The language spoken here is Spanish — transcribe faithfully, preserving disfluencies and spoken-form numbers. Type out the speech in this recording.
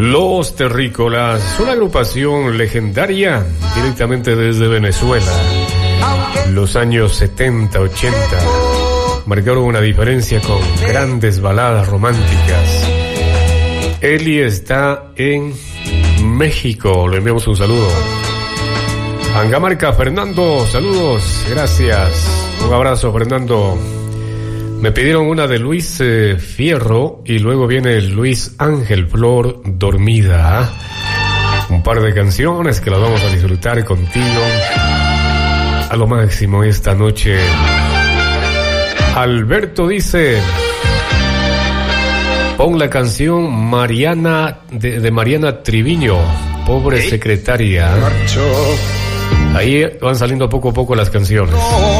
Los Terrícolas, una agrupación legendaria directamente desde Venezuela. Los años setenta, ochenta marcaron una diferencia con grandes baladas románticas. Eli está en México, le enviamos un saludo. Angamarca, Fernando, saludos, gracias. Un abrazo, Fernando. Me pidieron una de Luis eh, Fierro y luego viene Luis Ángel Flor, Dormida. Un par de canciones que las vamos a disfrutar contigo a lo máximo esta noche. Alberto dice: pon la canción Mariana de, de Mariana Triviño, Pobre Secretaria. Ahí van saliendo poco a poco las canciones.